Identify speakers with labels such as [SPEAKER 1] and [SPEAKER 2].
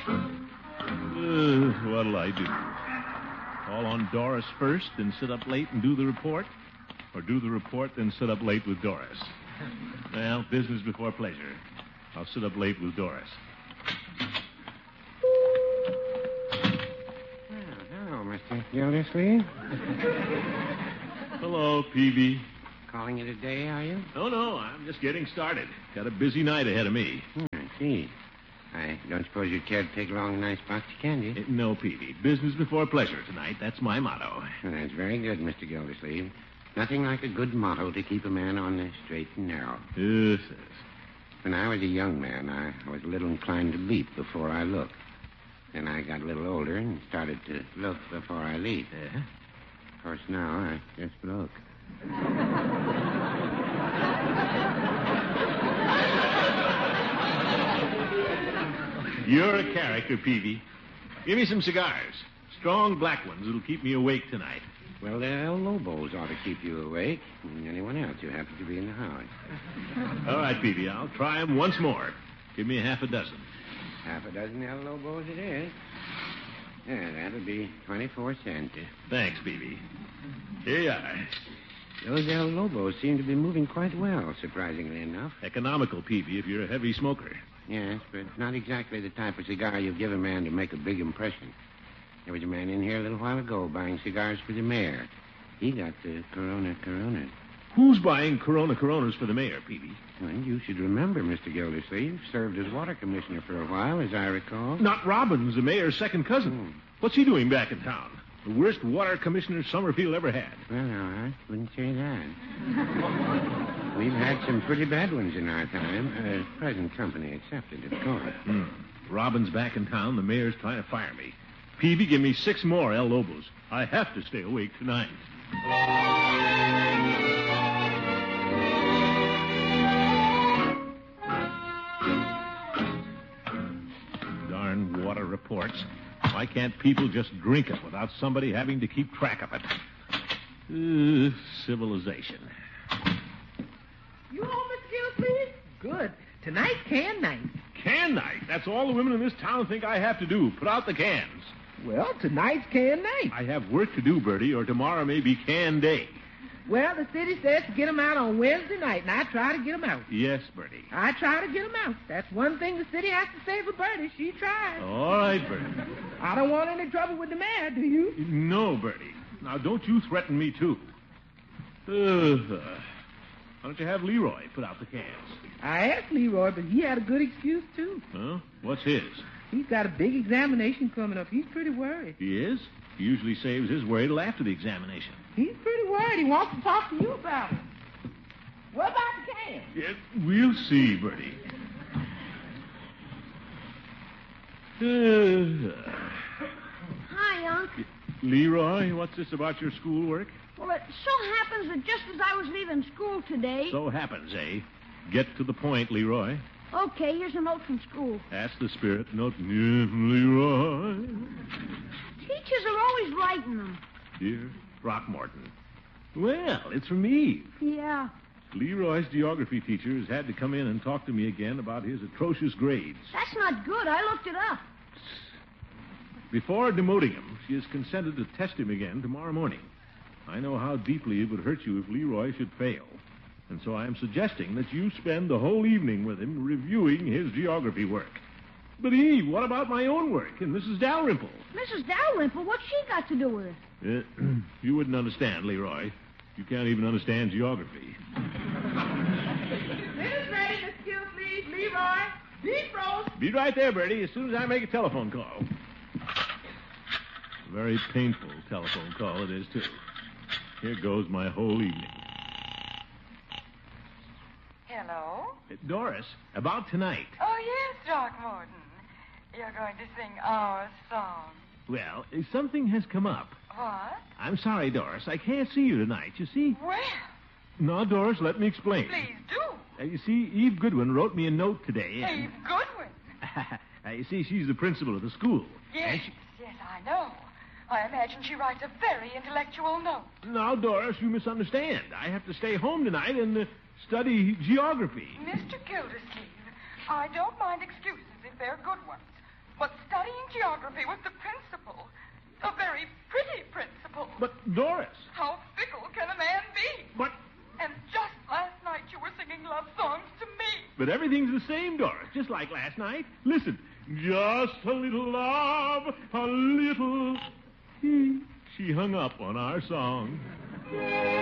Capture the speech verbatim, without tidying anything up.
[SPEAKER 1] Uh, what'll I do? Call on Doris first, then sit up late and do the report? Or do the report, then sit up late with Doris? Well, business before pleasure. I'll sit up late with Doris.
[SPEAKER 2] Well, hello, Mister Gildersleeve.
[SPEAKER 1] Hello, Peavy.
[SPEAKER 2] Calling it a day, are you?
[SPEAKER 1] No, no, I'm just getting started. Got a busy night ahead of me.
[SPEAKER 2] Hmm, I see. I don't suppose you'd care to take along a nice box of candy?
[SPEAKER 1] Uh, no, Peavy. Business before pleasure tonight. That's my motto.
[SPEAKER 2] Well, that's very good, Mister Gildersleeve. Nothing like a good motto to keep a man on the straight and narrow.
[SPEAKER 1] Yes, yes.
[SPEAKER 2] When I was a young man, I was a little inclined to leap before I looked. Then I got a little older and started to look before I leap.
[SPEAKER 1] Yeah?
[SPEAKER 2] Of course, now I just look.
[SPEAKER 1] You're a character, Peavy. Give me some cigars. Strong black ones that'll keep me awake tonight.
[SPEAKER 2] Well, the El Lobos ought to keep you awake, and anyone else who happens to be in the house.
[SPEAKER 1] All right, Peavy, I'll try 'em once more. Give me a half a dozen.
[SPEAKER 2] Half a dozen El Lobos it is. Yeah, that'll be twenty-four cents.
[SPEAKER 1] Thanks, Peavy. Here you are.
[SPEAKER 2] Those El Lobos seem to be moving quite well, surprisingly enough.
[SPEAKER 1] Economical, Peavy, if you're a heavy smoker.
[SPEAKER 2] Yes, but not exactly the type of cigar you give a man to make a big impression. There was a man in here a little while ago buying cigars for the mayor. He got the Corona Coronas.
[SPEAKER 1] Who's buying Corona Coronas for the mayor, Peavy?
[SPEAKER 2] Well, you should remember, Mister Gildersleeve. Served as water commissioner for a while, as I recall.
[SPEAKER 1] Not Robbins, the mayor's second cousin.
[SPEAKER 2] Hmm.
[SPEAKER 1] What's he doing back in town? The worst water commissioner Summerfield ever had.
[SPEAKER 2] Well, no, I wouldn't say that. We've had some pretty bad ones in our time. Uh, present company accepted, of course.
[SPEAKER 1] Hmm. Robbins back in town. The mayor's trying to fire me. Peavy, give me six more El Lobos. I have to stay awake tonight. Darn water reports. Why can't people just drink it without somebody having to keep track of it? Uh, civilization.
[SPEAKER 3] You home, Mister Gildersleeve? Good. Tonight's can night.
[SPEAKER 1] Can night? That's all the women in this town think I have to do. Put out the cans.
[SPEAKER 3] Well, tonight's can night.
[SPEAKER 1] I have work to do, Bertie, or tomorrow may be can day.
[SPEAKER 3] Well, the city says to get 'em out on Wednesday night, and I try to get 'em out.
[SPEAKER 1] Yes, Bertie.
[SPEAKER 3] I try to get 'em out. That's one thing the city has to say for Bertie. She tries.
[SPEAKER 1] All right, Bertie.
[SPEAKER 3] I don't want any trouble with the mayor, do you?
[SPEAKER 1] No, Bertie. Now, don't you threaten me, too. Uh, why don't you have Leroy put out the cans?
[SPEAKER 3] I asked Leroy, but he had a good excuse, too.
[SPEAKER 1] Huh? What's his?
[SPEAKER 3] He's got a big examination coming up. He's pretty worried.
[SPEAKER 1] He is? He usually saves his worry till after the examination.
[SPEAKER 3] He's pretty worried. He wants to talk to you about it. What about the cans?
[SPEAKER 1] Yes, we'll see, Bertie. Uh,
[SPEAKER 4] Hi, Unc.
[SPEAKER 1] Leroy, what's this about your schoolwork?
[SPEAKER 4] Well, it so happens that just as I was leaving school today...
[SPEAKER 1] So happens, eh? Get to the point, Leroy.
[SPEAKER 4] Okay, here's a note from school.
[SPEAKER 1] That's the spirit. Note from Leroy.
[SPEAKER 4] Teachers are always writing them.
[SPEAKER 1] Dear Throckmorton. Well, it's from Eve.
[SPEAKER 4] Yeah.
[SPEAKER 1] Leroy's geography teacher has had to come in and talk to me again about his atrocious grades.
[SPEAKER 4] That's not good. I looked it up.
[SPEAKER 1] Before demoting him, she has consented to test him again tomorrow morning. I know how deeply it would hurt you if Leroy should fail. And so I am suggesting that you spend the whole evening with him reviewing his geography work. But, Eve, what about my own work and Missus Dalrymple?
[SPEAKER 4] Missus Dalrymple? What's she got to do with it?
[SPEAKER 1] Uh, you wouldn't understand, Leroy. You can't even understand geography.
[SPEAKER 3] Dinner's ready, Mister Gildersleeve. Leroy, deep roast.
[SPEAKER 1] Be right there, Bertie, as soon as I make a telephone call. A very painful telephone call it is, too. Here goes my whole evening.
[SPEAKER 5] Hello?
[SPEAKER 1] Uh, Doris, about tonight.
[SPEAKER 5] Oh, yes, Throckmorton. You're going to sing our song.
[SPEAKER 1] Well, uh, something has come up.
[SPEAKER 5] What?
[SPEAKER 1] I'm sorry, Doris. I can't see you tonight, you see?
[SPEAKER 5] Well,
[SPEAKER 1] No, Doris, let me explain.
[SPEAKER 5] please do.
[SPEAKER 1] Uh, you see, Eve Goodwin wrote me a note today. and-
[SPEAKER 5] Eve Goodwin.
[SPEAKER 1] uh, you see, she's the principal of the school.
[SPEAKER 5] Yes,
[SPEAKER 1] And she-
[SPEAKER 5] yes, I know. I imagine she writes a very intellectual note.
[SPEAKER 1] Now, Doris, you misunderstand. I have to stay home tonight and uh, study geography.
[SPEAKER 5] Mister Gildersleeve, I don't mind excuses if they're good ones. But study geography with the principal. A very pretty principal.
[SPEAKER 1] But, Doris.
[SPEAKER 5] How fickle can a man be?
[SPEAKER 1] But...
[SPEAKER 5] And just last night you were singing love songs to me.
[SPEAKER 1] But everything's the same, Doris, just like last night. Listen. Just a little love, a little... She hung up on our song.